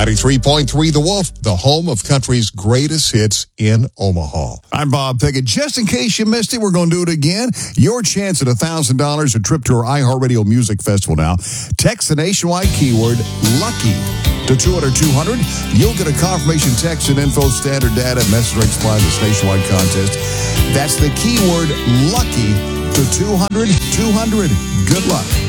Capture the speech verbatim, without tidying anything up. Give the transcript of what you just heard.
ninety-three point three The Wolf, the home of country's greatest hits in Omaha. I'm Bob Pickett. Just in case you missed it, we're going to do it again. Your chance at one thousand dollars, a trip to our iHeartRadio Music Festival now. Text the nationwide keyword LUCKY to two hundred two hundred. You'll get a confirmation text and info, standard data, message rate supply in this nationwide contest. That's the keyword LUCKY to two hundred two hundred. Good luck.